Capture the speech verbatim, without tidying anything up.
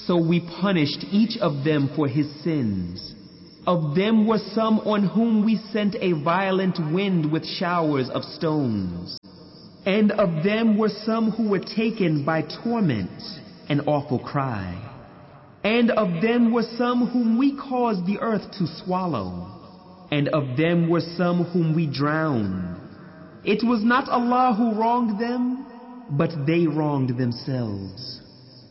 So we punished each of them for his sins. Of them were some on whom we sent a violent wind with showers of stones. And of them were some who were taken by torment, an awful cry. And of them were some whom we caused the earth to swallow. And of them were some whom we drowned. It was not Allah who wronged them, but they wronged themselves.